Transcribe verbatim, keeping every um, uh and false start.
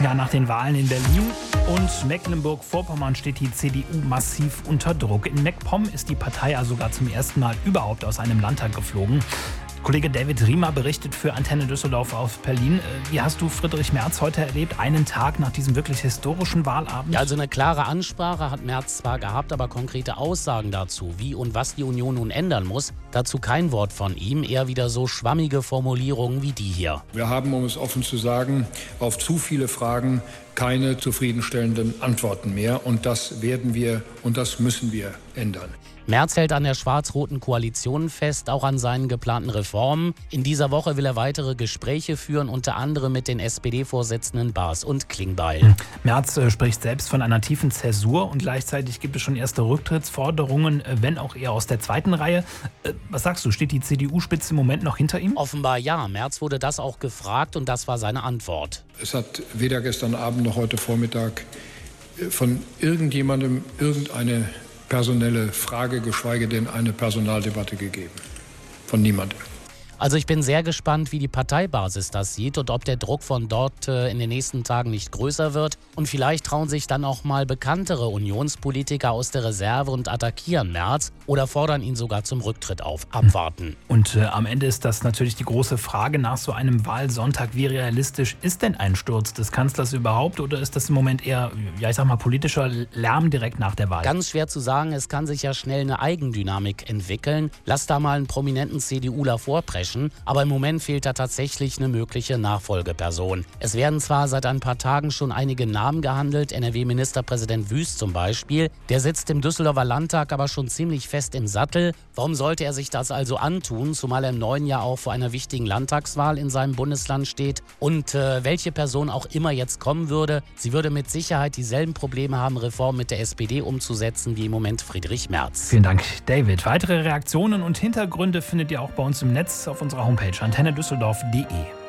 Ja, nach den Wahlen in Berlin und Mecklenburg-Vorpommern steht die C D U massiv unter Druck. In MacPom ist die Partei ja sogar zum ersten Mal überhaupt aus einem Landtag geflogen. Kollege David Riemer berichtet für Antenne Düsseldorf aus Berlin. Wie hast du Friedrich Merz heute erlebt, einen Tag nach diesem wirklich historischen Wahlabend? Ja, also eine klare Ansprache hat Merz zwar gehabt, aber konkrete Aussagen dazu, wie und was die Union nun ändern muss, dazu kein Wort von ihm, eher wieder so schwammige Formulierungen wie die hier. Wir haben, um es offen zu sagen, auf zu viele Fragen keine zufriedenstellenden Antworten mehr. Und das werden wir und das müssen wir ändern. Merz hält an der schwarz-roten Koalition fest, auch an seinen geplanten Reformen. In dieser Woche will er weitere Gespräche führen, unter anderem mit den S P D-Vorsitzenden Baas und Klingbeil. Merz äh, spricht selbst von einer tiefen Zäsur und gleichzeitig gibt es schon erste Rücktrittsforderungen, äh, wenn auch eher aus der zweiten Reihe. Äh, was sagst du, steht die C D U-Spitze im Moment noch hinter ihm? Offenbar ja. Merz wurde das auch gefragt und das war seine Antwort. Es hat weder gestern Abend noch heute Vormittag von irgendjemandem irgendeine personelle Frage, geschweige denn eine Personaldebatte gegeben. Von niemandem. Also ich bin sehr gespannt, wie die Parteibasis das sieht und ob der Druck von dort äh, in den nächsten Tagen nicht größer wird. Und vielleicht trauen sich dann auch mal bekanntere Unionspolitiker aus der Reserve und attackieren Merz oder fordern ihn sogar zum Rücktritt auf. Abwarten. Und äh, am Ende ist das natürlich die große Frage nach so einem Wahlsonntag. Wie realistisch ist denn ein Sturz des Kanzlers überhaupt? Oder ist das im Moment eher, ja ich sag mal, politischer Lärm direkt nach der Wahl? Ganz schwer zu sagen. Es kann sich ja schnell eine Eigendynamik entwickeln. Lass da mal einen prominenten CDUler vorpreschen. Aber im Moment fehlt da tatsächlich eine mögliche Nachfolgeperson. Es werden zwar seit ein paar Tagen schon einige Namen gehandelt, N R W-Ministerpräsident Wüst zum Beispiel. Der sitzt im Düsseldorfer Landtag aber schon ziemlich fest im Sattel. Warum sollte er sich das also antun, zumal er im neuen Jahr auch vor einer wichtigen Landtagswahl in seinem Bundesland steht? Und äh, welche Person auch immer jetzt kommen würde, sie würde mit Sicherheit dieselben Probleme haben, Reformen mit der S P D umzusetzen, wie im Moment Friedrich Merz. Vielen Dank, David. Weitere Reaktionen und Hintergründe findet ihr auch bei uns im Netz auf unserer Homepage antenne düsseldorf punkt de.